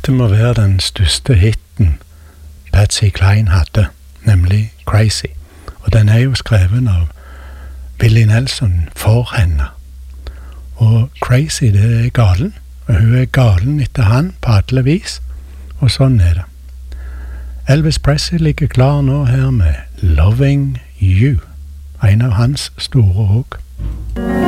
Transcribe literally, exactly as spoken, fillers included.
Dette må være den største hitten Patsy Cline hadde, nemlig Crazy. Og den er jo skreven av Willie Nelson for henne. Og Crazy, det er galen, og hun er galen etter han på alle vis, og sånn er det. Elvis Presley ligger klar nå her med Loving You, en av hans store òg.